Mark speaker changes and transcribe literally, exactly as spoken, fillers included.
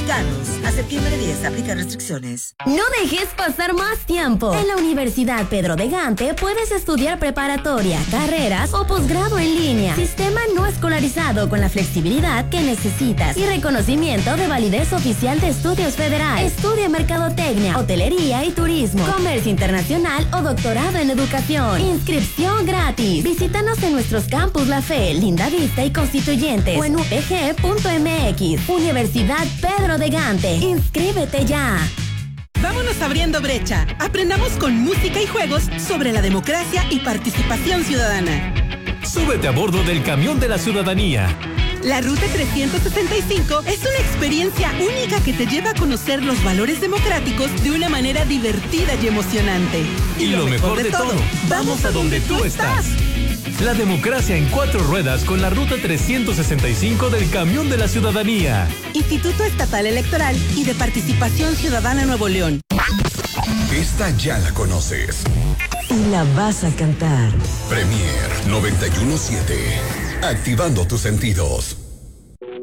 Speaker 1: mexicanos. A septiembre diez, aplica restricciones.
Speaker 2: No dejes pasar más tiempo. En la Universidad Pedro de Gante puedes estudiar preparatoria, carreras o posgrado en línea. Sistema no escolarizado con la flexibilidad que necesitas y reconocimiento de validez oficial de estudios federal. Estudia mercadotecnia, hotelería y turismo, comercio internacional o doctorado en educación. Inscripción gratis. Visítanos en nuestros campus La Fe, Linda Vista y Constituyentes o en u p g punto m x. Universidad Pedro de Gante. Inscríbete ya.
Speaker 3: Vámonos abriendo brecha. Aprendamos con música y juegos sobre la democracia y participación ciudadana.
Speaker 4: Súbete a bordo del camión de la ciudadanía.
Speaker 3: La Ruta trescientos sesenta y cinco es una experiencia única que te lleva a conocer los valores democráticos de una manera divertida y emocionante.
Speaker 4: Y, y lo, lo mejor, mejor de todo, vamos a donde tú estás. La democracia en cuatro ruedas con la Ruta trescientos sesenta y cinco del camión de la ciudadanía.
Speaker 3: Instituto Estatal Electoral y de Participación Ciudadana Nuevo León.
Speaker 5: Esta ya la conoces.
Speaker 6: Y la vas a cantar.
Speaker 5: Premier noventa y uno punto siete. Activando tus sentidos.